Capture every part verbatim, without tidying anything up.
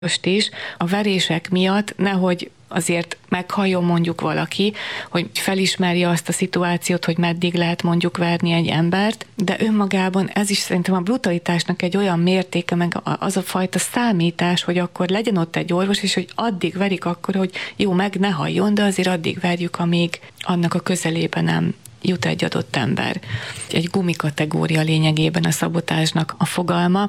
Most is a verések miatt nehogy azért meghalljon mondjuk valaki, hogy felismerje azt a szituációt, hogy meddig lehet mondjuk verni egy embert, de önmagában ez is szerintem a brutalitásnak egy olyan mértéke, meg az a fajta számítás, hogy akkor legyen ott egy orvos, és hogy addig verik akkor, hogy jó, meg ne halljon, de azért addig verjük, amíg annak a közelébe nem jut egy adott ember. Egy gumikategória lényegében a szabotázsnak a fogalma,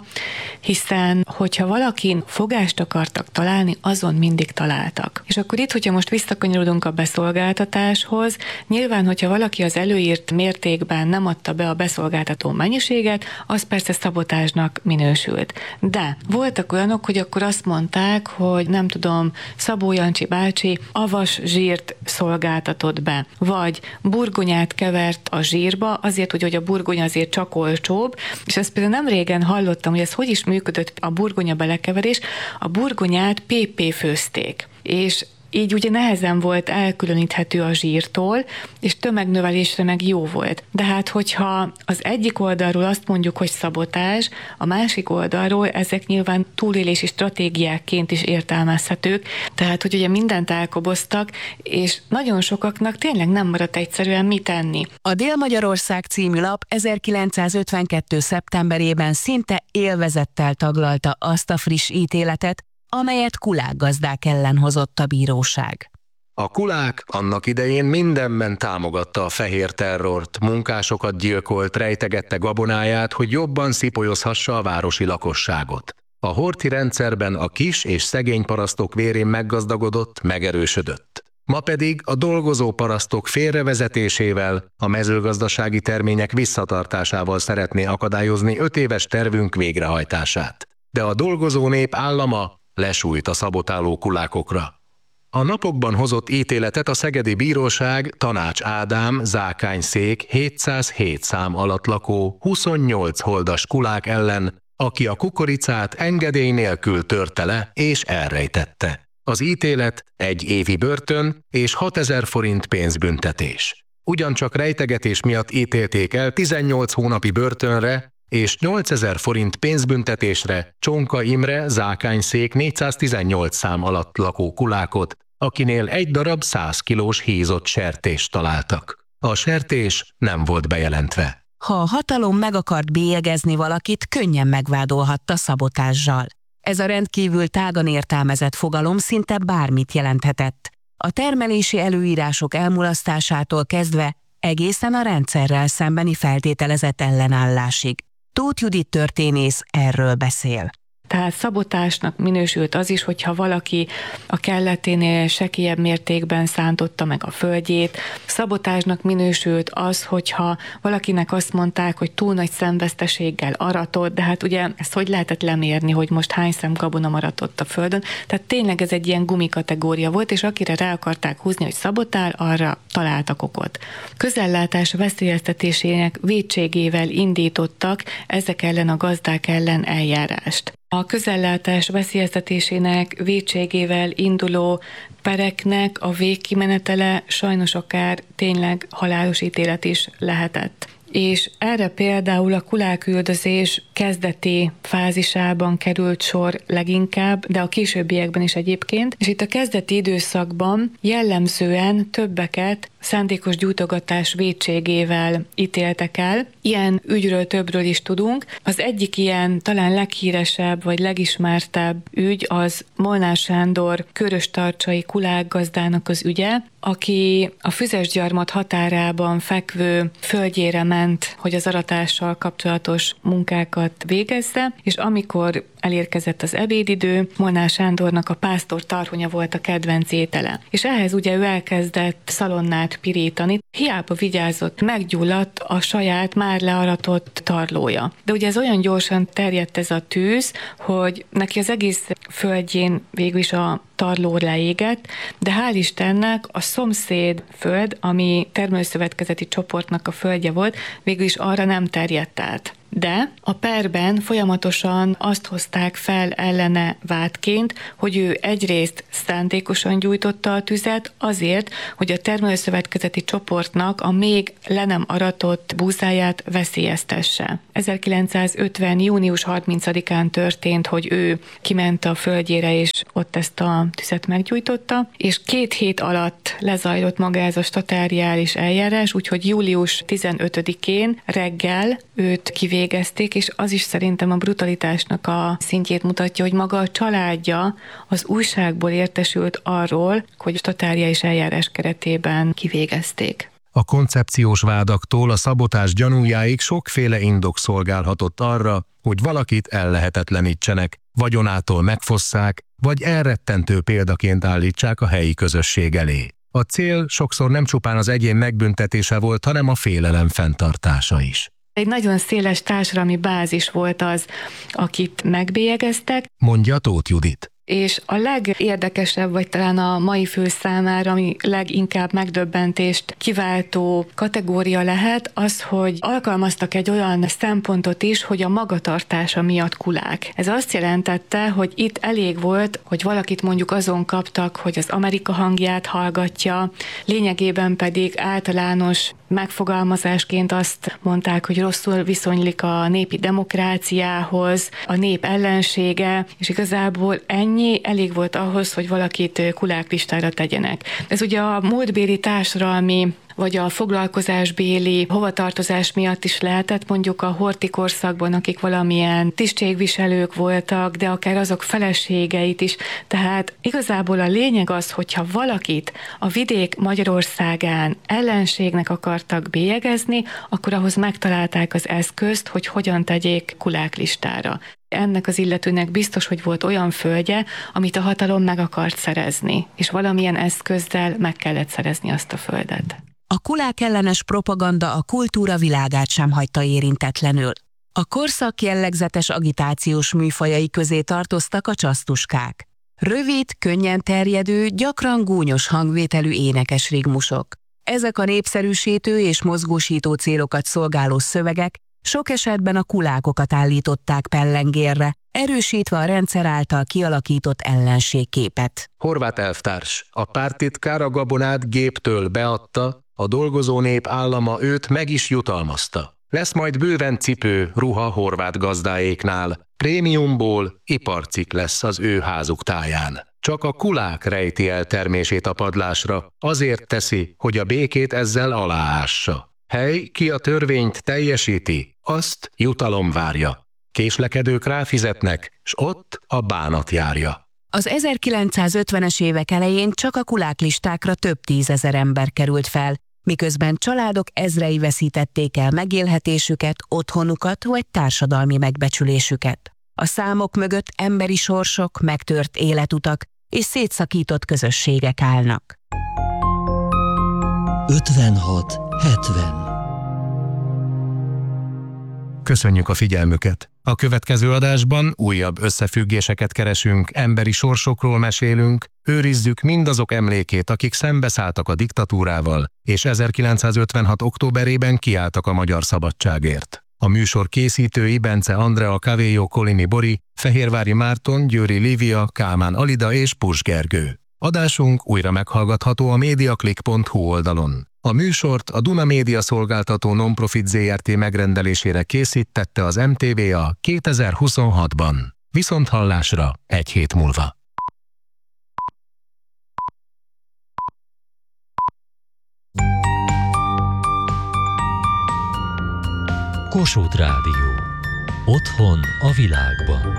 hiszen hogyha valakin fogást akartak találni, azon mindig találtak. És akkor itt, hogyha most visszakanyarodunk a beszolgáltatáshoz, nyilván, hogyha valaki az előírt mértékben nem adta be a beszolgáltató mennyiséget, az persze szabotázsnak minősült. De voltak olyanok, hogy akkor azt mondták, hogy nem tudom, Szabó Jancsi bácsi avas zsírt szolgáltatott be, vagy burgonyát kevert a zsírba, azért, hogy, hogy a burgonya azért csak olcsóbb, és ezt például nem régen hallottam, hogy ez hogy is működött a burgonya belekeverés, a burgonyát pé pé főzték, és így ugye nehezen volt elkülöníthető a zsírtól, és tömegnövelésre meg jó volt. De hát, hogyha az egyik oldalról azt mondjuk, hogy szabotázs, a másik oldalról ezek nyilván túlélési stratégiákként is értelmezhetők, tehát, hogy ugye mindent elkoboztak, és nagyon sokaknak tényleg nem maradt egyszerűen mit tenni. A Dél-Magyarország című lap ezerkilencszázötvenkettő. szeptemberében szinte élvezettel taglalta azt a friss ítéletet, amelyet kulákgazdák ellen hozott a bíróság. A kulák annak idején mindenben támogatta a fehér terrort, munkásokat gyilkolt, rejtegette gabonáját, hogy jobban szipolyozhassa a városi lakosságot. A horthy rendszerben a kis és szegény parasztok vérén meggazdagodott, megerősödött. Ma pedig a dolgozó parasztok félrevezetésével, a mezőgazdasági termények visszatartásával szeretné akadályozni öt éves tervünk végrehajtását. De a dolgozó nép állama lesújt a szabotáló kulákokra. A napokban hozott ítéletet a szegedi bíróság Tanács Ádám Zákányszék hétszázhét szám alatt lakó huszonnyolc holdas kulák ellen, aki a kukoricát engedély nélkül törte le és elrejtette. Az ítélet egy évi börtön és hatezer forint pénzbüntetés. Ugyancsak rejtegetés miatt ítélték el tizennyolc hónapi börtönre és nyolcezer forint pénzbüntetésre Csonka Imre Zákányszék négyszáztizennyolc szám alatt lakó kulákot, akinél egy darab száz kilós hízott sertést találtak. A sertés nem volt bejelentve. Ha a hatalom meg akart bélyegezni valakit, könnyen megvádolhatta szabotázssal. Ez a rendkívül tágan értelmezett fogalom szinte bármit jelenthetett. A termelési előírások elmulasztásától kezdve egészen a rendszerrel szembeni feltételezett ellenállásig. Tóth Judit történész erről beszél. Tehát szabotásnak minősült az is, hogyha valaki a kelleténél sekélyebb mértékben szántotta meg a földjét. Szabotásnak minősült az, hogyha valakinek azt mondták, hogy túl nagy szemveszteséggel aratott, de hát ugye ezt hogy lehetett lemérni, hogy most hány szem gabona maratott a földön. Tehát tényleg ez egy ilyen gumikategória volt, és akire rá akarták húzni, hogy szabotál, arra találtak okot. Közellátás veszélyeztetésének vétségével indítottak ezek ellen a gazdák ellen eljárást. A közellátás veszélyeztetésének vétségével induló pereknek a végkimenetele sajnos akár tényleg halálos ítélet is lehetett. És erre például a kuláküldözés kezdeti fázisában került sor leginkább, de a későbbiekben is egyébként, és itt a kezdeti időszakban jellemzően többeket szándékos gyújtogatás vétségével ítéltek el. Ilyen ügyről többről is tudunk. Az egyik ilyen talán leghíresebb vagy legismertebb ügy az Molnár Sándor köröstarcsai kulákgazdának az ügye, aki a Füzesgyarmat határában fekvő földjére ment, hogy az aratással kapcsolatos munkákat végezze, és amikor elérkezett az ebédidő, Molnár Sándornak a pásztor tarhonya volt a kedvenc étele. És ehhez ugye ő elkezdett szalonnát pirítani, hiába vigyázott, meggyulladt a saját már learatott tarlója. De ugye ez olyan gyorsan terjedt ez a tűz, hogy neki az egész földjén végül is a tarló leégett, de hál' Istennek a szomszéd föld, ami termőszövetkezeti csoportnak a földje volt, végül is arra nem terjedt át. de a perben folyamatosan azt hozták fel ellene vádként, hogy ő egyrészt szándékosan gyújtotta a tüzet azért, hogy a termelőszövetkezeti csoportnak a még le nem aratott búzáját veszélyeztesse. ezerkilencszázötven. június harmincadikán történt, hogy ő kiment a földjére, és ott ezt a tüzet meggyújtotta, és két hét alatt lezajlott maga ez a statáriális eljárás, úgyhogy július tizenötödikén reggel őt kivégezték, és az is szerintem a brutalitásnak a szintjét mutatja, hogy maga a családja az újságból értesült arról, hogy statáriális eljárás keretében kivégezték. A koncepciós vádaktól a szabotás gyanújáig sokféle indok szolgálhatott arra, hogy valakit ellehetetlenítsenek, vagyonától megfosszák, vagy elrettentő példaként állítsák a helyi közösség elé. A cél sokszor nem csupán az egyén megbüntetése volt, hanem a félelem fenntartása is. Egy nagyon széles társadalmi bázis volt az, akit megbélyegeztek, mondja Tóth Judit. És a legérdekesebb, vagy talán a mai fő számára, ami leginkább megdöbbentést kiváltó kategória lehet, az, hogy alkalmaztak egy olyan szempontot is, hogy a magatartása miatt kulák. Ez azt jelentette, hogy itt elég volt, hogy valakit mondjuk azon kaptak, hogy az Amerika hangját hallgatja, lényegében pedig általános megfogalmazásként azt mondták, hogy rosszul viszonylik a népi demokráciához, a nép ellensége, és igazából ennyi elég volt ahhoz, hogy valakit kuláklistára tegyenek. Ez ugye a múltbéli társadalmi vagy a foglalkozásbéli hovatartozás miatt is lehetett, mondjuk a horthy korszakban, akik valamilyen tisztségviselők voltak, de akár azok feleségeit is. Tehát igazából a lényeg az, hogyha valakit a vidék Magyarországán ellenségnek akartak bélyegezni, akkor ahhoz megtalálták az eszközt, hogy hogyan tegyék kuláklistára. Ennek az illetőnek biztos, hogy volt olyan földje, amit a hatalom meg akart szerezni, és valamilyen eszközzel meg kellett szerezni azt a földet. A kulák ellenes propaganda a kultúra világát sem hagyta érintetlenül. A korszak jellegzetes agitációs műfajai közé tartoztak a csasztuskák. Rövid, könnyen terjedő, gyakran gúnyos hangvételű énekes rigmusok. Ezek a népszerűsítő és mozgósító célokat szolgáló szövegek sok esetben a kulákokat állították pellengérre, erősítve a rendszer által kialakított ellenségképet. Horváth elvtárs, a párttitkár a gabonát géptől beadta, a dolgozó nép állama őt meg is jutalmazta. Lesz majd bőven cipő, ruha horvát gazdáéknál, prémiumból iparcikk lesz az ő házuk táján. Csak a kulák rejti el termését a padlásra, azért teszi, hogy a békét ezzel aláássa. Hely, ki a törvényt teljesíti, azt jutalom várja. Késlekedők ráfizetnek, s ott a bánat járja. Az ezerkilencszázötvenes évek elején csak a kuláklistákra több tízezer ember került fel, miközben családok ezrei veszítették el megélhetésüket, otthonukat vagy társadalmi megbecsülésüket. A számok mögött emberi sorsok, megtört életutak és szétszakított közösségek állnak. ötvenhat hetven Köszönjük a figyelmüket! A következő adásban újabb összefüggéseket keresünk, emberi sorsokról mesélünk, őrizzük mindazok emlékét, akik szembeszálltak a diktatúrával, és ezerkilencszázötvenhat októberében kiálltak a magyar szabadságért. A műsor készítői Bence Andrea, Cavello Colini Bori, Fehérvári Márton, Győri Lívia, Kálmán Alida és Pus Gergő. Adásunk újra meghallgatható a mediaclick pont hu oldalon. A műsort a Duna Média Szolgáltató Nonprofit zé er té megrendelésére készítette az em té vé á kétezer-huszonhatban. Viszonthallásra egy hét múlva. Kossuth Rádió. Otthon a világban.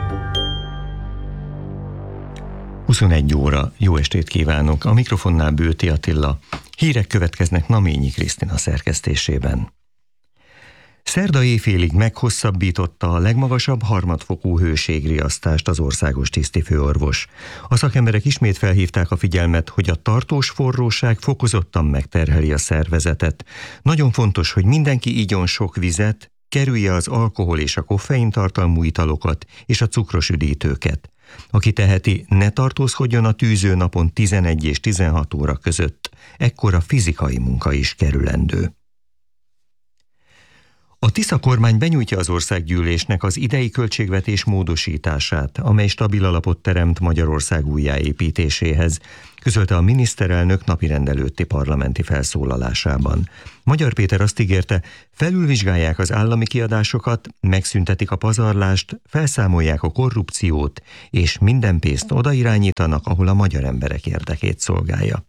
huszonegy óra. Jó estét kívánok! A mikrofonnál Bőti Attila. Hírek következnek Naményi Krisztina szerkesztésében. Szerda éjfélig meghosszabbította a legmagasabb harmadfokú hőségriasztást az országos tisztifőorvos. A szakemberek ismét felhívták a figyelmet, hogy a tartós forróság fokozottan megterheli a szervezetet. Nagyon fontos, hogy mindenki igyon sok vizet, kerülje az alkohol és a koffein tartalmú italokat és a cukros üdítőket. Aki teheti, ne tartózkodjon a tűző napon tizenegy és tizenhat óra között, ekkor a fizikai munka is kerülendő. A Tisza kormány benyújtja az országgyűlésnek az idei költségvetés módosítását, amely stabil alapot teremt Magyarország újjáépítéséhez, közölte a miniszterelnök napirend előtti parlamenti felszólalásában. Magyar Péter azt ígérte, felülvizsgálják az állami kiadásokat, megszüntetik a pazarlást, felszámolják a korrupciót, és minden pénzt odairányítanak, ahol a magyar emberek érdekét szolgálja.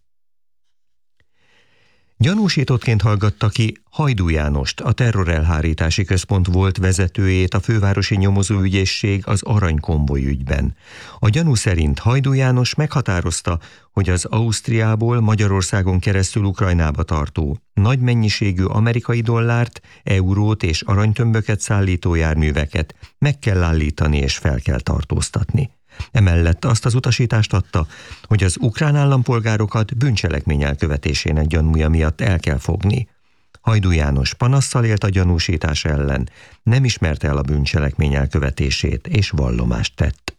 Gyanúsítottként hallgatta ki Hajdú Jánost, a terrorelhárítási központ volt vezetőjét a fővárosi nyomozóügyészség az aranykonvoj ügyben. A gyanú szerint Hajdú János meghatározta, hogy az Ausztriából Magyarországon keresztül Ukrajnába tartó nagy mennyiségű amerikai dollárt, eurót és aranytömböket szállító járműveket meg kell állítani és fel kell tartóztatni. Emellett azt az utasítást adta, hogy az ukrán állampolgárokat bűncselekmény elkövetésének gyanúja miatt el kell fogni. Hajdú János panasszal élt a gyanúsítás ellen, nem ismerte el a bűncselekmény elkövetését és vallomást tett.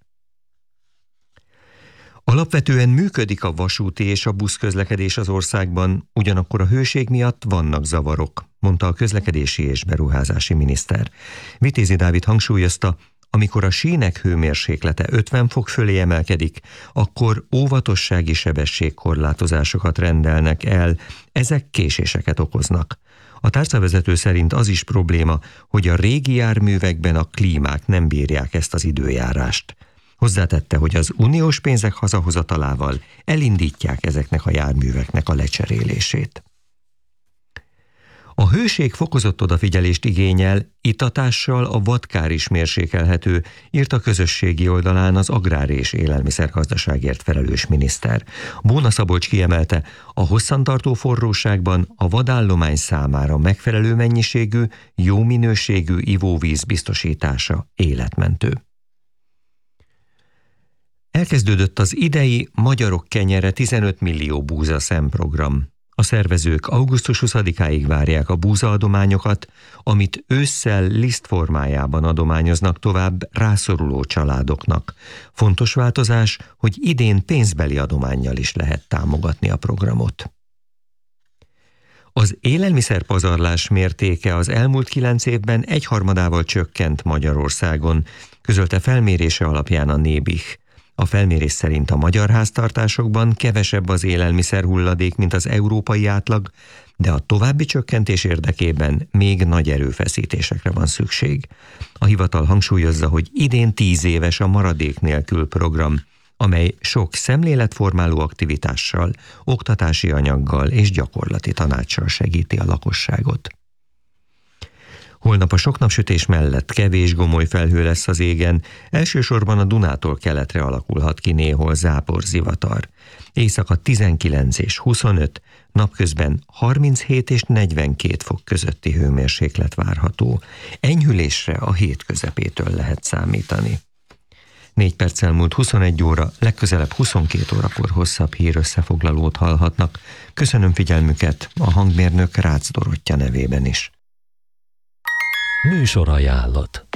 Alapvetően működik a vasúti és a buszközlekedés az országban, ugyanakkor a hőség miatt vannak zavarok, mondta a közlekedési és beruházási miniszter. Vitézi Dávid hangsúlyozta, amikor a sínek hőmérséklete ötven fok fölé emelkedik, akkor óvatossági sebességkorlátozásokat rendelnek el, ezek késéseket okoznak. A tárcavezető szerint az is probléma, hogy a régi járművekben a klímák nem bírják ezt az időjárást. Hozzátette, hogy az uniós pénzek hazahozatalával elindítják ezeknek a járműveknek a lecserélését. A hőség fokozott odafigyelést igényel, ittatással a vadkár is mérsékelhető, írt a közösségi oldalán az agrár- és élelmiszergazdaságért felelős miniszter. Bóna Szabolcs kiemelte, a hosszantartó forróságban a vadállomány számára megfelelő mennyiségű, jó minőségű ivóvíz biztosítása életmentő. Elkezdődött az idei Magyarok kenyere tizenöt millió búza szemprogram. A szervezők augusztus huszadikáig várják a búzaadományokat, amit ősszel liszt formájában adományoznak tovább rászoruló családoknak. Fontos változás, hogy idén pénzbeli adománnyal is lehet támogatni a programot. Az élelmiszerpazarlás mértéke az elmúlt kilenc évben egyharmadával csökkent Magyarországon, közölte felmérése alapján a Nébih. A felmérés szerint a magyar háztartásokban kevesebb az élelmiszer hulladék, mint az európai átlag, de a további csökkentés érdekében még nagy erőfeszítésekre van szükség. A hivatal hangsúlyozza, hogy idén tíz éves a Maradék nélkül program, amely sok szemléletformáló aktivitással, oktatási anyaggal és gyakorlati tanácssal segíti a lakosságot. Holnap a sok napsütés mellett kevés gomoly felhő lesz az égen, elsősorban a Dunától keletre alakulhat ki néhol záporzivatar. Éjszaka tizenkilenc és huszonöt, napközben harminchét és negyvenkét fok közötti hőmérséklet várható. Enyhülésre a hét közepétől lehet számítani. Négy perccel múlt huszonegy óra, legközelebb huszonkét órakor hosszabb hír összefoglalót hallhatnak. Köszönöm figyelmüket a hangmérnök Rácz Dorottya nevében is. Műsorajánlat.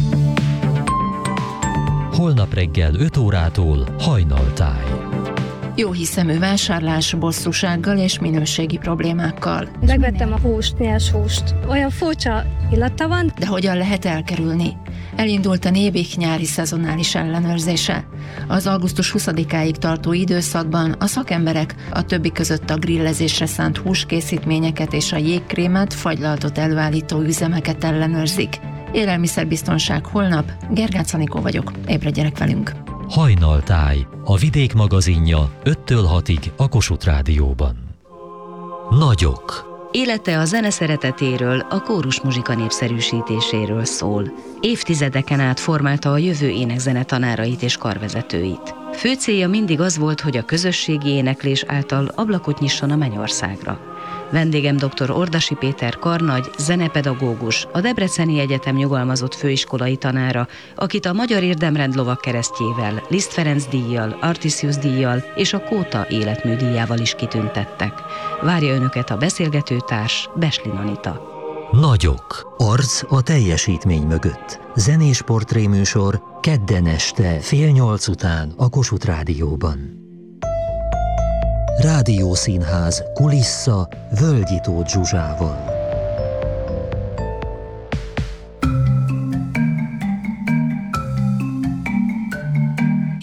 Holnap reggel öt órától Hajnaltáj. Jó hiszemű vásárlás bosszúsággal és minőségi problémákkal. Megvettem a húst, nyers húst. Olyan furcsa illata van. De hogyan lehet elkerülni? Elindult a Nébih nyári szezonális ellenőrzése. Az augusztus huszadikáig tartó időszakban a szakemberek a többi között a grillezésre szánt húskészítményeket és a jégkrémet, fagylaltot előállító üzemeket ellenőrzik. Élelmiszerbiztonság holnap. Gergác Anikó vagyok. Ébredjenek velünk! Hajnaltáj, a Vidék magazinja öttől hatig a Kossuth Rádióban. Nagyok. Élete a zene szeretetéről, a kórusmuzsika népszerűsítéséről szól. Évtizedeken át formálta a jövő énekzene tanárait és karvezetőit. Fő célja mindig az volt, hogy a közösségi éneklés által ablakot nyisson a mennyországra. Vendégem dr. Ordasi Péter karnagy, zenepedagógus, a Debreceni Egyetem nyugalmazott főiskolai tanára, akit a Magyar Érdemrend lovagkeresztjével, Liszt Ferenc díjjal, Artisius díjjal és a Kóta életmű díjával is kitüntettek. Várja önöket a beszélgetőtárs, Beslin Anita. Nagyok. Arc a teljesítmény mögött. Zenés portréműsor kedden este fél nyolc után a Kossuth Rádióban. Rádiószínház kulissza Völgyi Tóth Zsuzsával.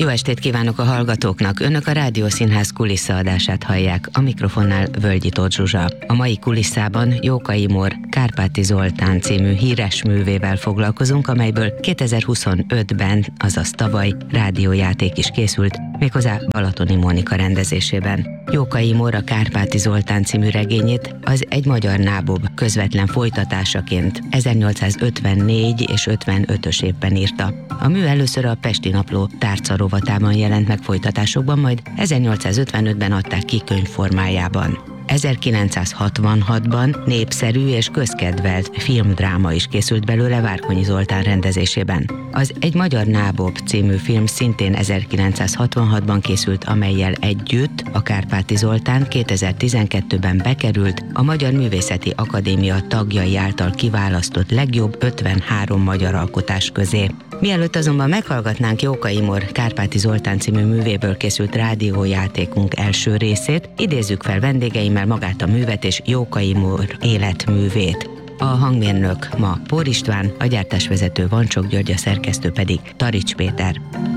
Jó estét kívánok a hallgatóknak! Önök a Rádiószínház kuliszaadását hallják, a mikrofonnál Völgyi Tóth Zsuzsa. A mai kulisszában Jókai Mór Kárpáti Zoltán című híres művével foglalkozunk, amelyből kétezer-huszonötben, azaz tavaly rádiójáték is készült, méghozzá Balatoni Mónika rendezésében. Jókai Mór a Kárpáti Zoltán című regényét az Egy magyar nábob közvetlen folytatásaként ezernyolcszázötvennégy és ötvenötös évben írta. A mű először a Pesti Napló tárca rovatában jelent meg folytatásokban, majd ezernyolcszázötvenötben adták ki könyvformájában. ezerkilencszázhatvanhatban népszerű és közkedvelt filmdráma is készült belőle Várkonyi Zoltán rendezésében. Az Egy magyar nábob című film szintén ezerkilencszázhatvanhatban készült, amellyel együtt a Kárpáti Zoltán kétezer-tizenkettőben bekerült a Magyar Művészeti Akadémia tagjai által kiválasztott legjobb ötvenhárom magyar alkotás közé. Mielőtt azonban meghallgatnánk Jókai Mór Kárpáti Zoltán című művéből készült rádiójátékunk első részét, idézzük fel vendégeimmel magát a művet és Jókai Mór életművét. A hangmérnök ma Pór István, a gyártásvezető Vancsok György, a szerkesztő pedig Tarics Péter.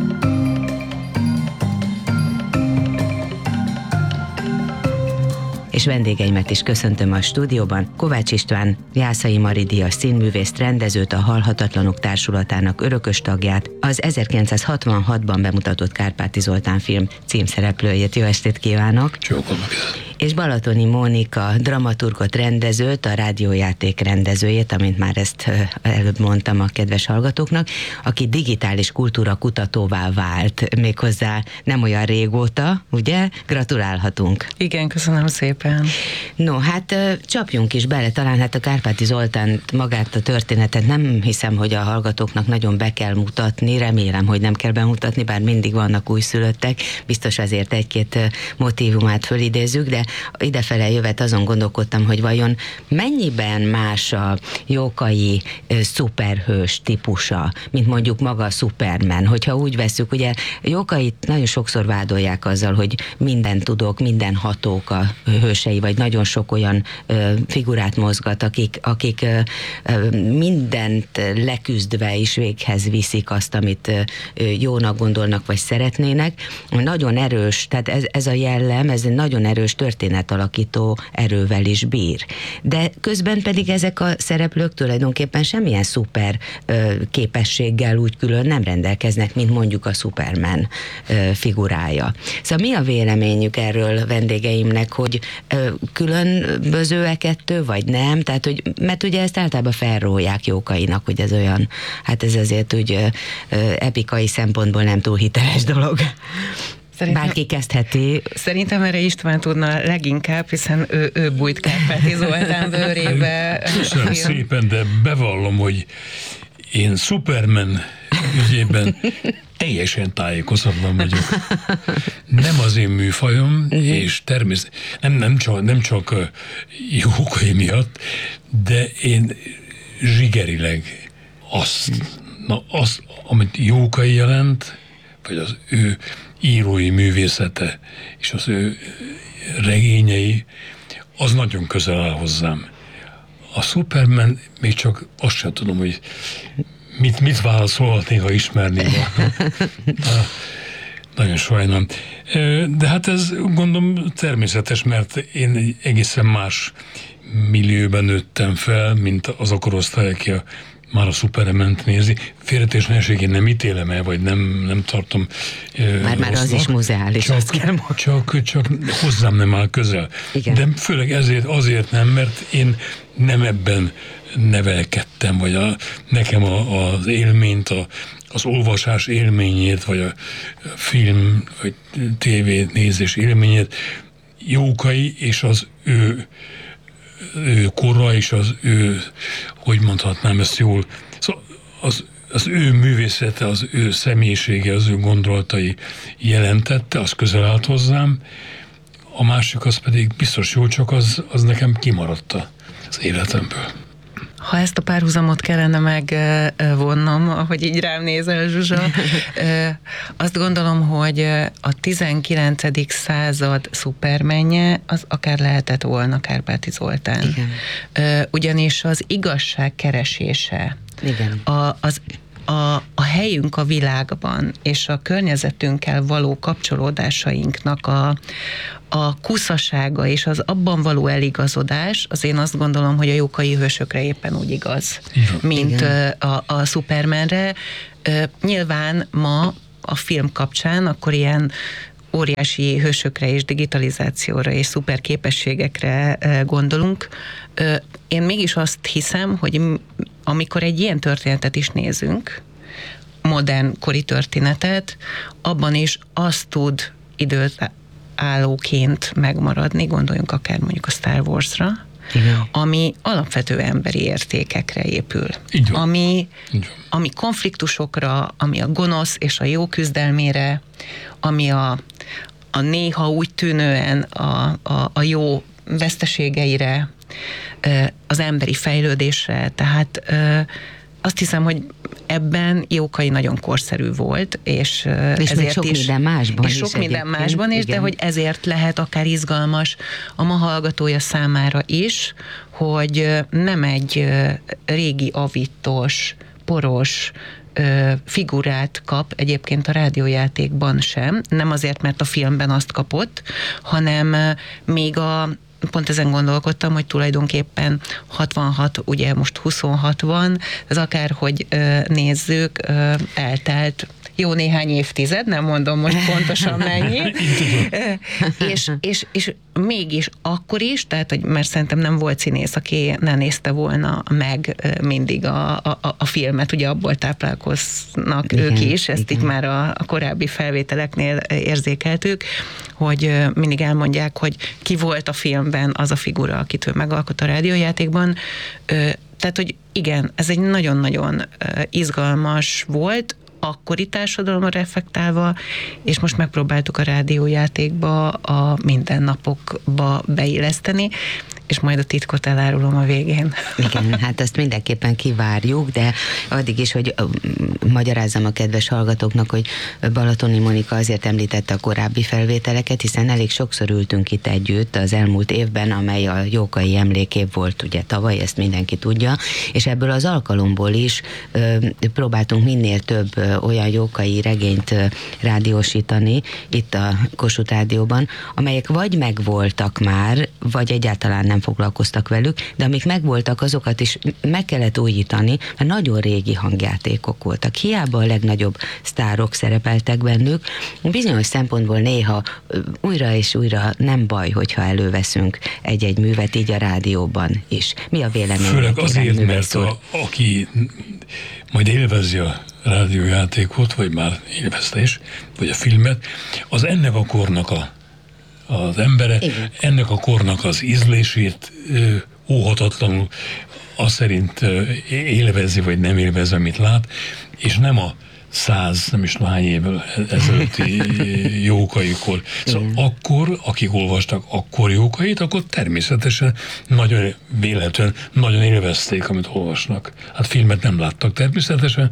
És vendégeimet is köszöntöm a stúdióban. Kovács István, Jászai Mari díjas színművészt, rendezőt, a Halhatatlanok Társulatának örökös tagját, az ezerkilencszázhatvanhatban bemutatott Kárpáti Zoltán film címszereplőjét. Jó estét kívánok! Csókolom. És Balatoni Mónika, dramaturgot, rendezőt, a rádiójáték rendezőjét, amint már ezt előbb mondtam a kedves hallgatóknak, aki digitális kultúra kutatóvá vált, méghozzá nem olyan régóta, ugye? Gratulálhatunk! Igen, köszönöm szépen! No, hát csapjunk is bele, talán hát a Kárpáti Zoltán magát, a történetet nem hiszem, hogy a hallgatóknak nagyon be kell mutatni, remélem, hogy nem kell bemutatni, bár mindig vannak újszülöttek, biztos azért egy-két motívumát fölidézzük, de idefele jövet azon gondolkodtam, hogy vajon mennyiben más a Jókai ö, szuperhős típusa, mint mondjuk maga a Superman. Hogyha úgy vesszük, ugye Jókait nagyon sokszor vádolják azzal, hogy minden tudók, minden hatók a hősei, vagy nagyon sok olyan ö, figurát mozgat, akik, akik ö, ö, mindent leküzdve is véghez viszik azt, amit ö, jónak gondolnak, vagy szeretnének. Nagyon erős, tehát ez, ez a jellem, ez egy nagyon erős történetalakító erővel is bír. De közben pedig ezek a szereplők tulajdonképpen semmilyen szuper ö, képességgel úgy külön nem rendelkeznek, mint mondjuk a Superman ö, figurája. Szóval mi a véleményük erről vendégeimnek, hogy ö, különböző e kettő, vagy nem? Tehát, hogy, mert ugye ezt általában felrólják Jókainak, hogy ez olyan, hát ez azért úgy ö, ö, epikai szempontból nem túl hiteles dolog. Szerintem, bárki kezdheti. Szerintem erre István tudna leginkább, hiszen ő, ő bújt Kárpáti Zoltán bőrébe. Köszönöm szépen, de bevallom, hogy én Superman ügyében teljesen tájékozatlan vagyok. Nem az én műfajom, és természetesen nem, nem csak, nem csak Jókai miatt, de én zsigerileg azt, na azt, amit Jókai jelent, vagy az ő írói művészete és az ő regényei, az nagyon közel áll hozzám. A Superman, még csak azt sem tudom, hogy mit, mit válaszolhatnék, ha ismerném. Nagyon sajnálom. De hát ez gondolom természetes, mert én egy egészen más millióben nőttem fel, mint az a korosztály, aki a már a Superman-t nézi. Félretés nehézség, én nem ítélem el, vagy nem, nem tartom Már, már az is muzeális, csak, azt kell mondani. Csak, csak hozzám nem áll közel. Igen. De főleg ezért, azért nem, mert én nem ebben nevelkedtem, vagy a, nekem a, az élményt, a, az olvasás élményét, vagy a film, vagy tévé nézés élményét Jókai és az ő ő kora és az ő, hogy mondhatnám ezt jól, szóval az, az ő művészete, az ő személyisége, az ő gondolatai jelentette, az közel állt hozzám, a másik az pedig biztos jó, csak az, az nekem kimaradt az életemből. Ha ezt a párhuzamot kellene megvonnom, ahogy így rám nézel, Zsuzsa, azt gondolom, hogy a tizenkilencedik század szupermenje az akár lehetett volna Kárpáti Zoltán. Igen. Ugyanis az igazság keresése, Igen. A, az a, a helyünk a világban és a környezetünkkel való kapcsolódásainknak a, a kuszasága és az abban való eligazodás, az én azt gondolom, hogy a jókai hősökre éppen úgy igaz, igen, mint igen. a, a Supermanre. Nyilván ma a film kapcsán akkor ilyen óriási hősökre és digitalizációra és szuper képességekre gondolunk. Én mégis azt hiszem, hogy amikor egy ilyen történetet is nézünk, modern kori történetet, abban is azt tud időt állóként megmaradni, gondoljunk akár mondjuk a Star Warsra, igen. ami alapvető emberi értékekre épül. Ami, ami konfliktusokra, ami a gonosz és a jó küzdelmére, ami a, a néha úgy tűnően a, a, a jó veszteségeire, az emberi fejlődésre, tehát azt hiszem, hogy ebben Jókai nagyon korszerű volt, és, és ezért sok is, minden másban és is sok minden másban is, de hogy ezért lehet akár izgalmas a ma hallgatója számára is, hogy nem egy régi avittos, poros figurát kap egyébként a rádiójátékban sem, nem azért, mert a filmben azt kapott, hanem még a pont ezen gondolkodtam, hogy tulajdonképpen hatvanhat, ugye most huszonhat van, ez akárhogy nézzük, eltelt jó néhány évtized, nem mondom most pontosan mennyi, és, és, és mégis akkor is, tehát, hogy mert szerintem nem volt színész, aki ne nézte volna meg mindig a, a, a filmet, ugye abból táplálkoznak igen, ők is, ezt igen. itt már a, a korábbi felvételeknél érzékeltük, hogy mindig elmondják, hogy ki volt a filmben az a figura, akit ő megalkot a rádiójátékban. Tehát, hogy igen, ez egy nagyon-nagyon izgalmas volt, akkori társadalomra reflektálva, és most megpróbáltuk a rádiójátékba a mindennapokba beilleszteni, és majd a titkot elárulom a végén. Igen, hát ezt mindenképpen kivárjuk, de addig is, hogy magyarázzam a kedves hallgatóknak, hogy Balatoni Monika azért említette a korábbi felvételeket, hiszen elég sokszor ültünk itt együtt az elmúlt évben, amely a Jókai emlékév volt ugye tavaly, ezt mindenki tudja, és ebből az alkalomból is ö, próbáltunk minél több ö, olyan jókai regényt ö, rádiósítani itt a Kossuth Rádióban, amelyek vagy megvoltak már, vagy egyáltalán nem foglalkoztak velük, de amik megvoltak, azokat is meg kellett újítani, mert nagyon régi hangjátékok voltak. Hiába a legnagyobb sztárok szerepeltek bennük. Bizonyos szempontból néha újra és újra nem baj, hogyha előveszünk egy-egy művet így a rádióban is. Mi a vélemény? Főleg azért, mert a, aki majd élvezi a rádiójátékot, vagy már élvezte is, vagy a filmet, az ennek a kornak a az embere, igen. ennek a kornak az ízlését ö, óhatatlanul azt szerint ö, élvezi, vagy nem élvezi, amit lát, és nem a száz, nem is tudom hány évvel ezelőtti jókaikor. Szóval igen. akkor, akik olvastak akkor jókait, akkor természetesen nagyon véletlenül, nagyon élvezték, amit olvasnak. Hát filmet nem láttak természetesen.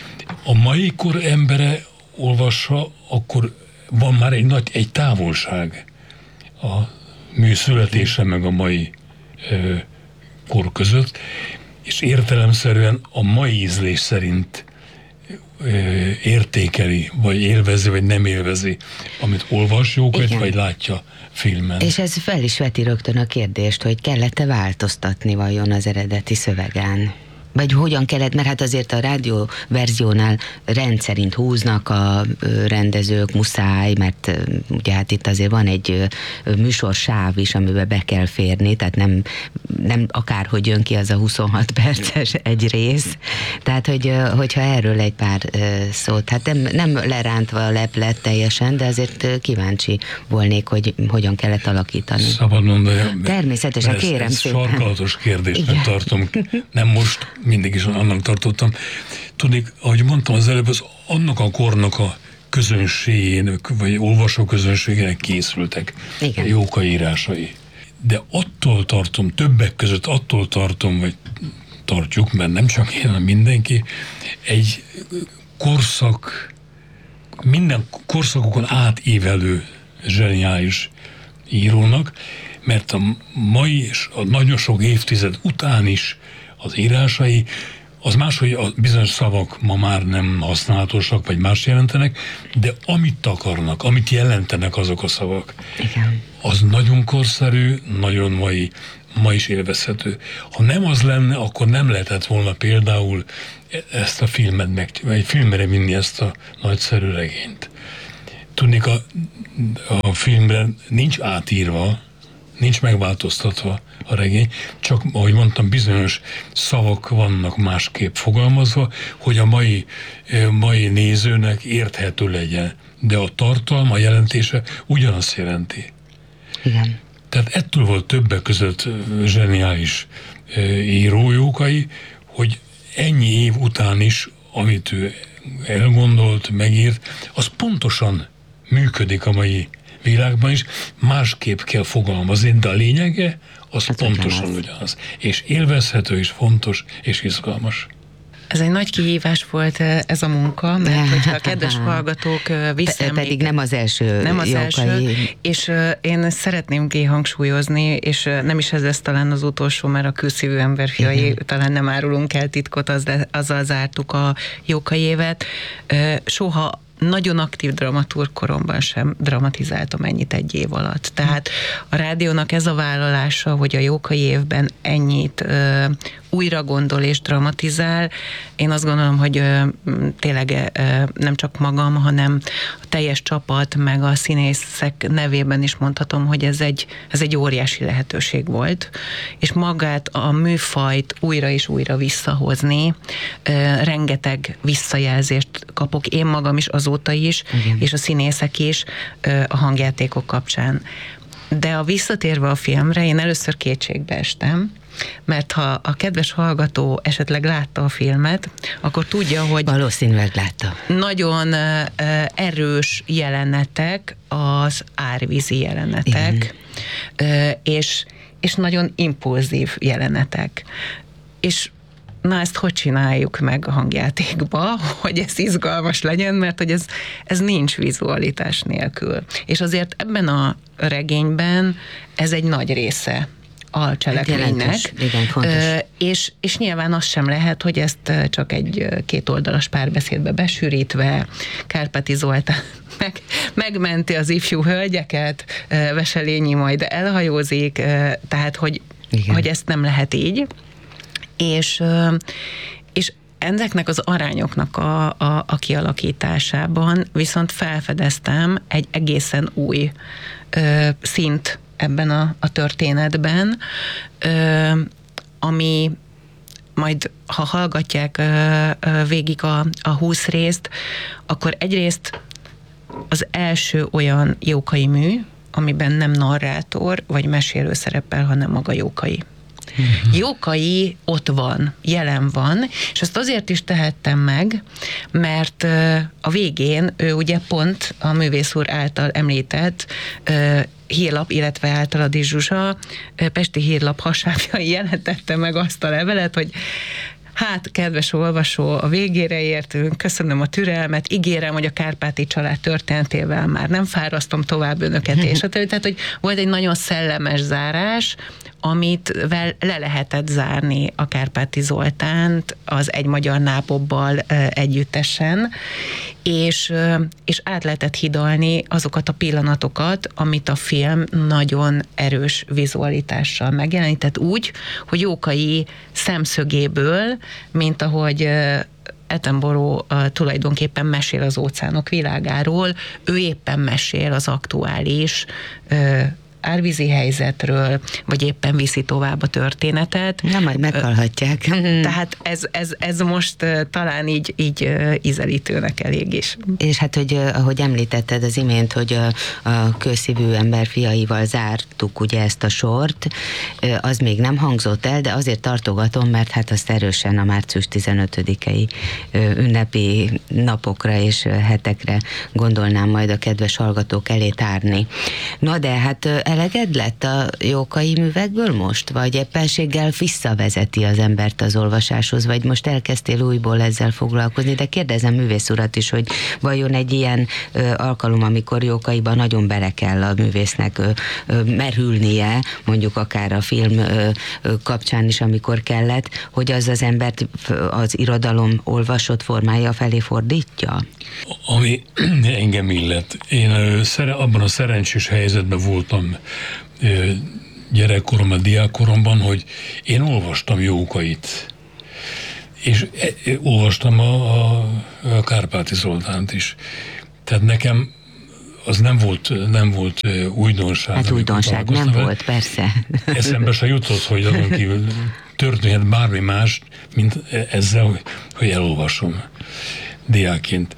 A mai kor embere olvassa, akkor van már egy nagy, egy távolság a mű születése meg a mai ö, kor között, és értelemszerűen a mai ízlés szerint ö, értékeli, vagy élvezi, vagy nem élvezi, amit olvas jókat, vagy látja filmen. És ez fel is veti rögtön a kérdést, hogy kellett-e változtatni vajon az eredeti szövegen? Vagy hogyan kellett, mert hát azért a rádió verziónál rendszerint húznak a rendezők, muszáj, mert ugye hát itt azért van egy műsorsáv is, amiben be kell férni, tehát nem, nem akárhogy jön ki az a huszonhat perces egy rész. Tehát, hogy, hogyha erről egy pár szót, hát nem, nem lerántva a leplet teljesen, de azért kíváncsi volnék, hogy hogyan kellett alakítani. Szabad mondani. Természetesen, ez, kérem ez szépen. sarkalatos kérdésnek tartom. Nem most, mindig is annak tartottam. Tudnék, ahogy mondtam az előbb, az annak a kornak a közönségének, vagy olvasó közönségének készültek igen. Jókai írásai. De attól tartom, többek között attól tartom, vagy tartjuk, mert nem csak én, hanem mindenki, egy korszak, minden korszakokon átívelő zseniális írónak, mert a mai és a nagyon sok évtized után is az írásai Az más, hogy a bizonyos szavak ma már nem használatosak, vagy más jelentenek, de amit akarnak, amit jelentenek azok a szavak, igen, az nagyon korszerű, nagyon mai, ma is élvezhető. Ha nem az lenne, akkor nem lehetett volna például ezt a filmet meg, vagy filmre vinni ezt a nagyszerű regényt. Tudnék, a, a filmben nincs átírva, nincs megváltoztatva a regény, csak, ahogy mondtam, bizonyos szavak vannak másképp fogalmazva, hogy a mai, mai nézőnek érthető legyen. De a tartalma, a jelentése ugyanazt jelenti. Igen. Tehát ettől volt többek között zseniális író Jókai, hogy ennyi év után is, amit ő elgondolt, megírt, az pontosan működik a mai világban is, másképp kell fogalmazni, de a lényege az hát pontosan ugyanaz. ugyanaz. És élvezhető, és fontos, és izgalmas. Ez egy nagy kihívás volt ez a munka, mert hogyha a kedves hallgatók visszaemlékeznek... Pedig nem az első Nem az Jókai. első, és én szeretném kihangsúlyozni, és nem is ez lesz talán az utolsó, mert a Külszívű ember fiai, uh-huh. talán nem árulunk el titkot, az, azzal zártuk a Jókai évet. Soha nagyon aktív dramaturg koromban sem dramatizáltam ennyit egy év alatt. Tehát a rádiónak ez a vállalása, hogy a Jókai évben ennyit ö, újra gondol és dramatizál, én azt gondolom, hogy ö, tényleg ö, nem csak magam, hanem a teljes csapat, meg a színészek nevében is mondhatom, hogy ez egy, ez egy óriási lehetőség volt, és magát a műfajt újra és újra visszahozni, ö, rengeteg visszajelzést kapok, én magam is azóta is, igen, és a színészek is ö, a hangjátékok kapcsán. De a visszatérve a filmre, én először kétségbe estem, mert ha a kedves hallgató esetleg látta a filmet, akkor tudja, hogy valószínűleg látta. Nagyon uh, erős jelenetek, az árvízi jelenetek, uh, és, és nagyon impulzív jelenetek. És na ezt hogy csináljuk meg a hangjátékba, hogy ez izgalmas legyen, mert hogy ez, ez nincs vizualitás nélkül. És azért ebben a regényben ez egy nagy része a cselekménynek. Igen, fontos. És, és nyilván az sem lehet, hogy ezt csak egy kétoldalas párbeszédbe besűrítve Kárpáti Zoltán meg, megmenti az ifjú hölgyeket, Veselényi majd elhajózik, tehát hogy, hogy ezt nem lehet így. És, és ezeknek az arányoknak a, a, a kialakításában viszont felfedeztem egy egészen új ö, szint ebben a, a történetben, ö, ami majd, ha hallgatják ö, ö, végig a, a húsz részt, akkor egyrészt az első olyan Jókai mű, amiben nem narrátor vagy mesélő szerepel, hanem maga Jókai. Uh-huh. Jókai ott van, jelen van, és azt azért is tehettem meg, mert a végén ő ugye pont a művész úr által említett hírlap, illetve általad Zsuzsa, Pesti Hírlap hasábjai jelentette meg azt a levelet, hogy hát, kedves olvasó, a végére értünk, köszönöm a türelmet, ígérem, hogy a Kárpáti család történetével már nem fárasztom tovább önöket, és tehát, hogy volt egy nagyon szellemes zárás, amit vel le lehetett zárni a Kárpáti Zoltánt az Egy magyar nápobbal együttesen, és, és át lehetett hidalni azokat a pillanatokat, amit a film nagyon erős vizualitással megjelenített úgy, hogy Jókai szemszögéből, mint ahogy Attenborough uh, tulajdonképpen mesél az óceánok világáról, ő éppen mesél az aktuális uh, árvízi helyzetről, vagy éppen viszi tovább a történetet. Na, majd meghallhatják. Tehát ez, ez, ez most uh, talán így, így uh, ízelítőnek elég is. És hát, hogy uh, ahogy említetted az imént, hogy uh, a Kőszívű ember fiaival zártuk ugye ezt a sort, uh, az még nem hangzott el, de azért tartogatom, mert hát azt erősen a március tizenötödikei uh, ünnepi napokra és uh, hetekre gondolnám majd a kedves hallgatók elé tárni. Na de hát uh, eleged lett a Jókai művekből most? Vagy éppenséggel visszavezeti az embert az olvasáshoz? Vagy most elkezdtél újból ezzel foglalkozni? De kérdezem művész urat is, hogy vajon egy ilyen ö, alkalom, amikor Jókaiban nagyon bele kell a művésznek ö, ö, merülnie, mondjuk akár a film ö, ö, kapcsán is, amikor kellett, hogy az az embert az irodalom olvasott formája felé fordítja? Ami engem illet. Én abban a szerencsés helyzetben voltam gyerekkoromban, diákkoromban, hogy én olvastam Jókait. És olvastam a, a, a Kárpáti Zoltánt is. Tehát nekem az nem volt, nem volt újdonság. Hát újdonság nem vele. Volt, persze. Eszembe se jutott, hogy azon kívül történhet bármi más, mint ezzel, hogy, hogy elolvasom diákként.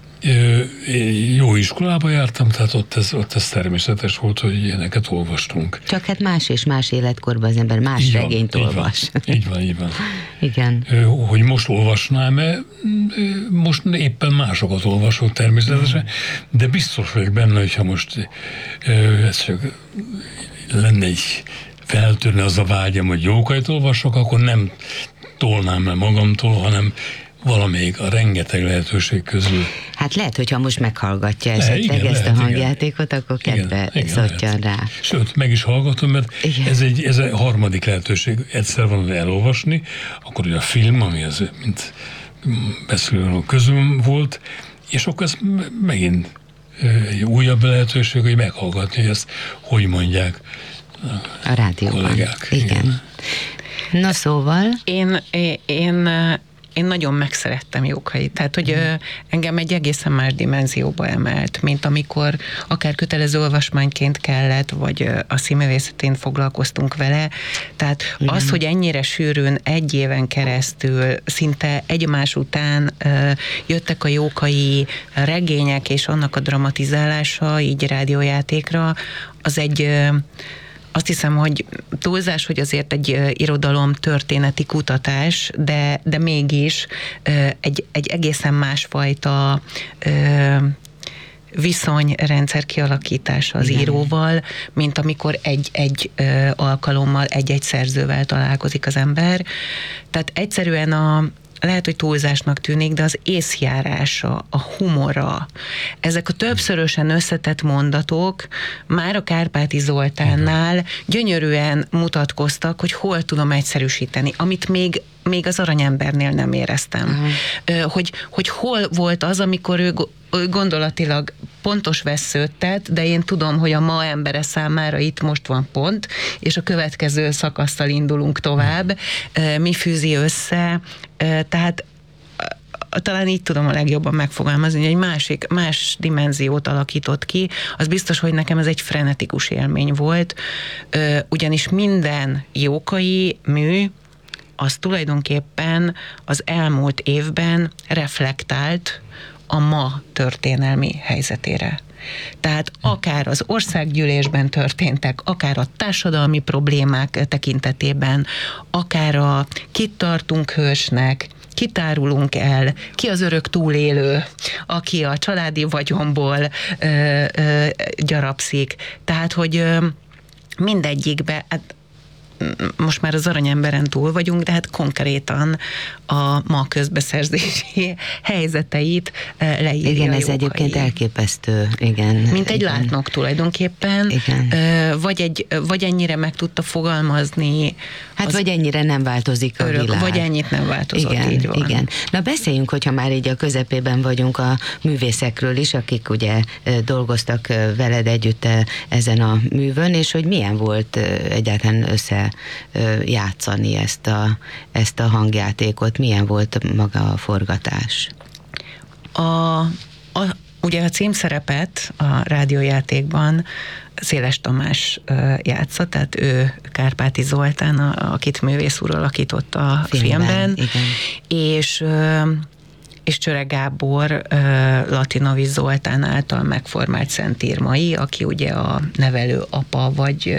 Jó iskolába jártam, tehát ott ez, ott ez természetes volt, hogy ilyeneket olvastunk. Csak hát más és más életkorban az ember más így regényt van, olvas. Így van, így van. Igen. Hogy most olvasnám-e, most éppen másokat olvasok természetesen, de biztos vagyok benne, hogyha most ez csak lenne egy feltörne az a vágyam, hogy Jókait olvasok, akkor nem tolnám le magamtól, hanem valamelyik a rengeteg lehetőség közül. Hát lehet, hogyha most meghallgatja esetleg igen, ezt lehet, a hangjátékot, igen. Akkor kedve szottyan rá. Sőt, meg is hallgatom, mert ez egy, ez egy harmadik lehetőség. Egyszer van elolvasni, akkor ugye a film, ami az, mint beszélő közül volt, és akkor ez megint egy újabb lehetőség, hogy meghallgatni, hogy ezt hogy mondják a rádióban. Kollégák. Igen. igen. Na szóval? Én, én, én Én nagyon megszerettem Jókait, tehát hogy mm. engem egy egészen más dimenzióba emelt, mint amikor akár kötelező olvasmányként kellett, vagy a színművészetén foglalkoztunk vele. Tehát mm. az, hogy ennyire sűrűn egy éven keresztül, szinte egymás után jöttek a Jókai regények, és annak a dramatizálása így rádiójátékra, az egy... Azt hiszem, hogy túlzás, hogy azért egy irodalom történeti kutatás, de, de mégis egy, egy egészen másfajta viszonyrendszer kialakítása az igen. íróval, mint amikor egy-egy alkalommal, egy-egy szerzővel találkozik az ember. Tehát egyszerűen a lehet, hogy túlzásnak tűnik, de az észjárása, a humora, ezek a többszörösen összetett mondatok már a Kárpáti Zoltánnál gyönyörűen mutatkoztak, hogy hol tudom egyszerűsíteni, amit még még az Aranyembernél nem éreztem. Uh-huh. Hogy, hogy hol volt az, amikor ő gondolatilag pontos vesszőt tett, de én tudom, hogy a ma embere számára itt most van pont, és a következő szakasztal indulunk tovább. Mi fűzi össze? Tehát talán így tudom a legjobban megfogalmazni, hogy egy másik, más dimenziót alakított ki. Az biztos, hogy nekem ez egy frenetikus élmény volt, ugyanis minden Jókai mű az tulajdonképpen az elmúlt évben reflektált a ma történelmi helyzetére. Tehát akár az országgyűlésben történtek, akár a társadalmi problémák tekintetében, akár a kit tartunk hősnek, kitárulunk el, ki az örök túlélő, aki a családi vagyonból ö, ö, gyarapszik. Tehát, hogy ö, mindegyikbe, hát most már az Aranyemberen túl vagyunk, de hát konkrétan a ma közbeszerzési helyzeteit leírja. Igen, ez Jókai. Egyébként elképesztő, igen. Mint egy igen. látnok tulajdonképpen, igen. Vagy, egy, vagy ennyire meg tudta fogalmazni. Hát vagy ennyire nem változik a örök, világ. Vagy ennyit nem változott, igen, így van. Igen. Na beszéljünk, hogyha már így a közepében vagyunk a művészekről is, akik ugye dolgoztak veled együtt ezen a művön, és hogy milyen volt egyáltalán össze játszani ezt a, ezt a hangjátékot, milyen volt maga a forgatás? A, a, ugye a címszerepet a rádiójátékban Széles Tamás játsza, tehát ő Kárpáti Zoltán, a, akit művész úr alakított a filmben, filmben igen. és és Csöreg Gábor Latinovics Zoltán által megformált Szent Irmai, aki ugye a nevelő apa, vagy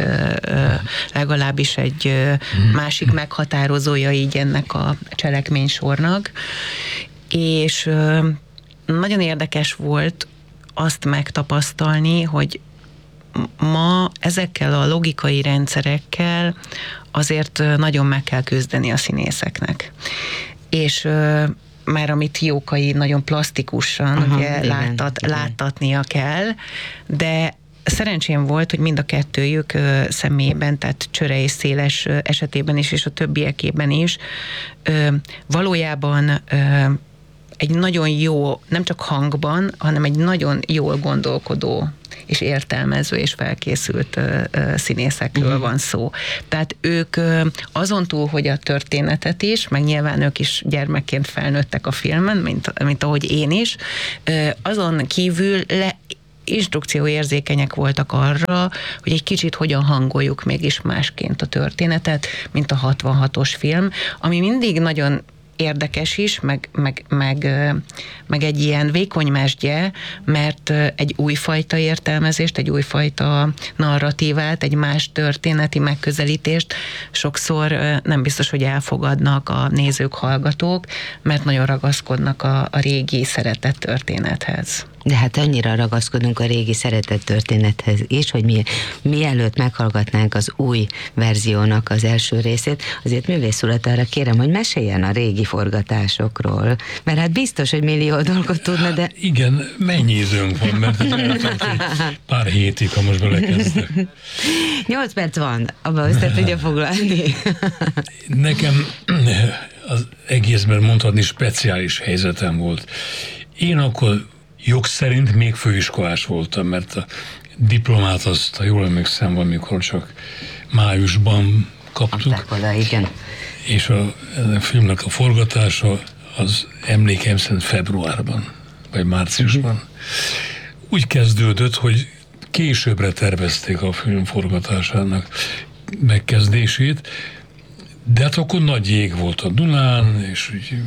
legalábbis egy másik meghatározója így ennek a cselekménysornak. És nagyon érdekes volt azt megtapasztalni, hogy ma ezekkel a logikai rendszerekkel azért nagyon meg kell küzdeni a színészeknek. És már amit Jókai nagyon plastikusan Aha, ugye, igen, láttat, igen. láttatnia kell, de szerencsém volt, hogy mind a kettőjük személyében, tehát Csöre és Széles esetében is, és a többiekében is valójában egy nagyon jó, nem csak hangban, hanem egy nagyon jól gondolkodó és értelmező és felkészült uh, uh, színészekről uh-huh. van szó. Tehát ők uh, azon túl, hogy a történetet is, meg nyilván ők is gyermekként felnőttek a filmen, mint, mint ahogy én is, uh, azon kívül le instrukcióérzékenyek voltak arra, hogy egy kicsit hogyan hangoljuk mégis másként a történetet, mint a hatvanhatos film, ami mindig nagyon érdekes is, meg, meg, meg, meg egy ilyen vékony mesdje, mert egy újfajta értelmezést, egy újfajta narratívát, egy más történeti megközelítést sokszor nem biztos, hogy elfogadnak a nézők, hallgatók, mert nagyon ragaszkodnak a, a régi szeretett történethez. De hát annyira ragaszkodunk a régi szeretett történethez is, hogy mi, mielőtt meghallgatnánk az új verziónak az első részét, azért művész urat arra kérem, hogy meséljen a régi forgatásokról, mert hát biztos, hogy millió dolgot tudna, de... Igen, mennyi időnk van, mert pár hétig, ha most belekezdek. Nyolc perc van, abban össze tudja foglalni. Nekem az egészben mondhatni speciális helyzetem volt. Én akkor jog szerint még főiskolás voltam, mert a diplomát azt, ha jól emlékszem, valamikor csak májusban kaptuk. Oda, igen. És a, a filmnek a forgatása az emlékeim szerint februárban, vagy márciusban. Úgy kezdődött, hogy későbbre tervezték a film forgatásának megkezdését, de hát akkor nagy jég volt a Dunán, és úgy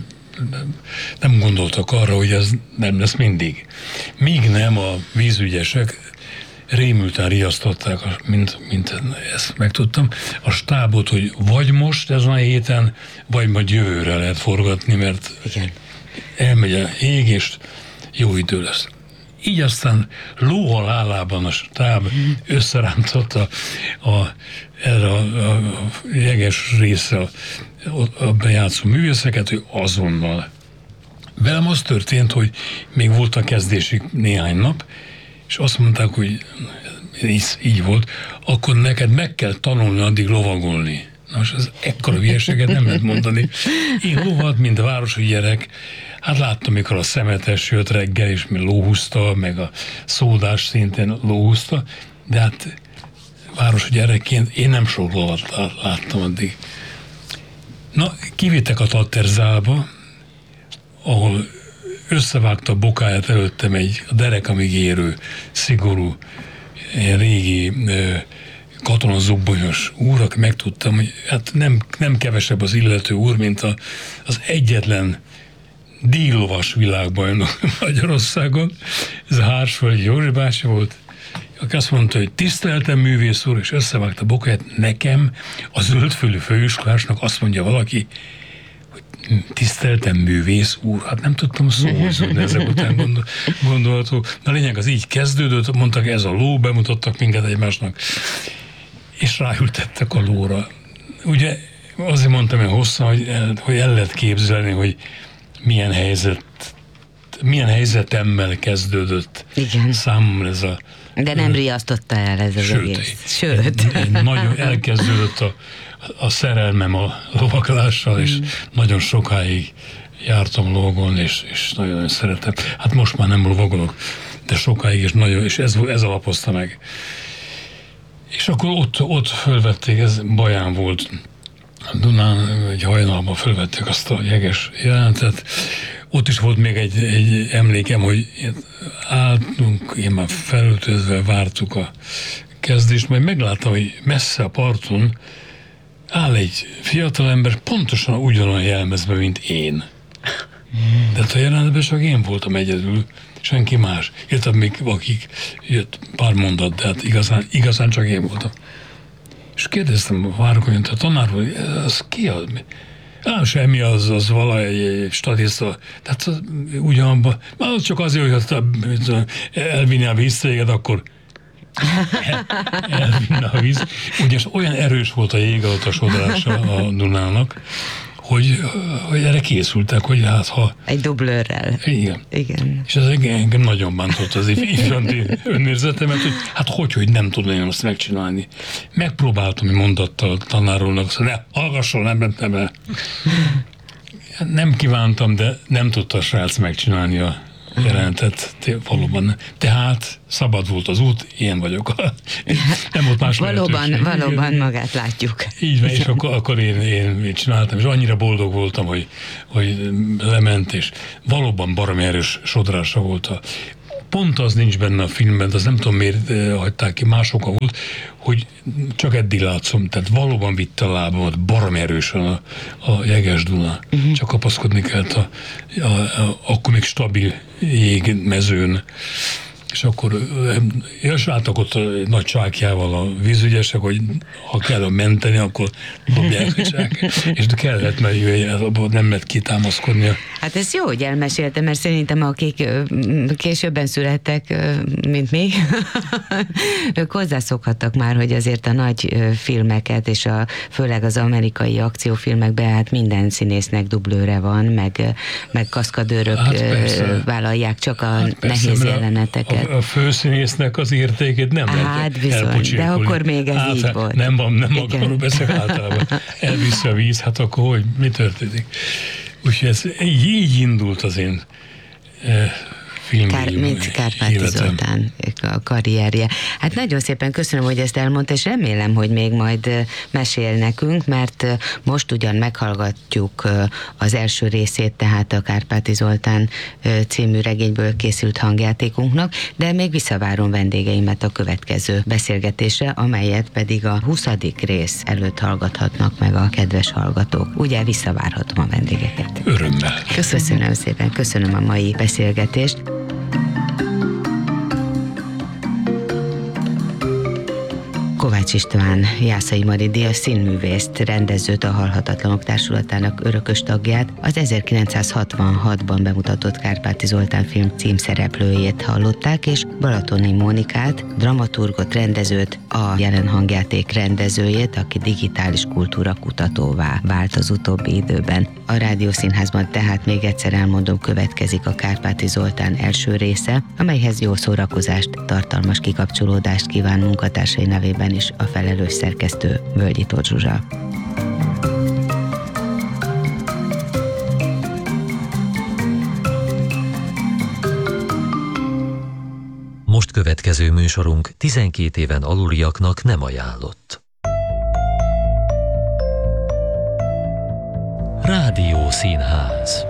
nem gondoltak arra, hogy ez nem lesz mindig. Míg nem a vízügyesek rémülten riasztották, mint, mint ezt megtudtam, a stábot, hogy vagy most ezen a héten, vagy majd jövőre lehet forgatni, mert Igen. elmegy a jég, és jó idő lesz. Így aztán lóhal állában a stáb összerántotta a, erre a, a, a jeges résszel a, a bejátszó művészeket, hogy azonnal. Velem az történt, hogy még volt a kezdésig néhány nap, és azt mondták, hogy így, így volt, akkor neked meg kell tanulni addig lovagolni. Na most ez ekkora hülyeséget nem lehet mondani. Én lovat, mint a városi gyerek, hát láttam, mikor a Szemetes jött reggel, és mi lóhúzta, meg a Szódás szintén lóhúzta, de hát városi gyerekként én nem sok lovat láttam addig. Na, kivittek a Tatterzálba, ahol összevágta a bokáját előttem egy a derekamig érő, szigorú, régi katonazubbonyos úr, aki megtudtam, hogy hát nem, nem kevesebb az illető úr, mint a, az egyetlen díjlovas világbajnok Magyarországon. Ez a Hársföldi Józsi bácsi volt, aki azt mondta, hogy tiszteltem művész úr, és összevágta a bokáját. Nekem, a zöldfölű főiskolásnak azt mondja valaki, hogy tiszteltem művész úr. Hát nem tudtam szózni, de ezek után gondol, gondolható. Na lényeg, az így kezdődött, mondtak, ez a ló, bemutattak minket egymásnak, és ráültettek a lóra. Ugye azért mondtam én hosszan, hogy el, hogy el lehet képzelni, hogy milyen helyzet, milyen helyzetemmel kezdődött Igen. számomra ez a... De nem riasztotta el ez az sőt, egész. Sőt. Én, én nagyon elkezdődött a, a szerelmem a lovaglással, és mm. nagyon sokáig jártam lovagolni, és, és nagyon szeretem. Hát most már nem lovagolok, de sokáig, és, nagyon, és ez, ez alapozta meg. És akkor ott, ott fölvették, ez Baján volt, Dunán, egy hajnalban fölvették azt a jeges jelentet. Ott is volt még egy, egy emlékem, hogy álltunk, én már felöltözve vártuk a kezdést, majd megláttam, hogy messze a parton áll egy fiatalember, pontosan ugyanolyan jelmezben, mint én. De a jelenetben csak én voltam egyedül, senki más. Jöttem még akik, jött pár mondat, de hát igazán, igazán csak én voltam. És kérdeztem a várokon, a tanár, hogy az ki az? Á, semmi, az, az valahogy statiszta. Tehát az, ugyanabban, az csak azért, hogy elvinni a visszaéget, akkor elvinne a víz. Ugyanis olyan erős volt a jég alatt a sodrása a Dunának, hogy, hogy erre készültek, hogy hát ha... Egy dublőrrel. Igen. Igen. És ez engem nagyon bántott az ifjandi önérzetemet, hogy hát hogy, hogy nem tudom én azt megcsinálni. Megpróbáltam egy mondattal tanárolnak, szóval ne, hallgasson, nem, nem, nem. Nem kívántam, de nem tudta a srác megcsinálni a jelentet, valóban. Tehát szabad volt az út, ilyen vagyok. Nem volt más Valóban, lehetőség. valóban magát látjuk. Így van, és akkor, akkor én, én, én csináltam, és annyira boldog voltam, hogy, hogy lement, és valóban baromi erős sodrása volt a pont az nincs benne a filmben, de az nem tudom miért hagyták ki, más oka volt, hogy csak eddig látszom, tehát valóban vitte a lábamat baromi erősen a, a jeges Duna. Uh-huh. Csak kapaszkodni kellett a, a, a, akkor még stabil jégmezőn. És akkor és álltak ott nagy csákjával a vízügyesek, hogy ha kell menteni, akkor dobják a csákját. És kellett, mert abban nem lehet kitámaszkodnia. Hát ez jó, hogy elmeséltem, mert szerintem akik későbben születtek, mint mi, ők hozzászokhattak már, hogy azért a nagy filmeket, és a, főleg az amerikai akciófilmekben hát minden színésznek dublőre van, meg, meg kaszkadőrök hát vállalják csak a hát persze, nehéz jeleneteket. A, a főszínésznek az értékét nem hát lehet elpocsékolni. De akkor még ez hát, így volt. Nem, nem akarok beszélni általában. Elviszi a víz, hát akkor hogy, mi történik? Úgyhogy ez így, így indult az én eh, Kár, mint Kárpáti Zoltán a karrierje. Hát nagyon szépen köszönöm, hogy ezt elmondta, és remélem, hogy még majd mesél nekünk, mert most ugyan meghallgatjuk az első részét, tehát a Kárpáti Zoltán című regényből készült hangjátékunknak, de még visszavárom vendégeimet a következő beszélgetésre, amelyet pedig a huszadik rész előtt hallgathatnak meg a kedves hallgatók. Ugye visszavárhatom a vendégeket. Örömmel. Köszönöm, köszönöm szépen, köszönöm a mai beszélgetést. Kovács István Jászai Mari díjas színművészt, rendezőt, a Halhatatlanok Társulatának örökös tagját, az ezerkilencszázhatvanhatban bemutatott Kárpáti Zoltán film címszereplőjét hallották, és Balatoni Mónikát, dramaturgot, rendezőt, a jelen hangjáték rendezőjét, aki digitális kultúra kutatóvá vált az utóbbi időben. A Rádiószínházban tehát még egyszer elmondom, következik a Kárpáti Zoltán első része, amelyhez jó szórakozást, tartalmas kikapcsolódást kíván munkatársai nevében is a felelős szerkesztő Völgyi Tóth Zsuzsa. Most következő műsorunk tizenkét éven aluliaknak nem ajánlott. Rádiószínház.